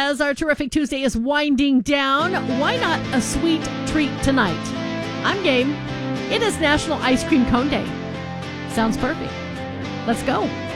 As our terrific Tuesday is winding down, why not a sweet treat tonight? I'm game. It is National Ice Cream Cone Day. Sounds perfect. Let's go.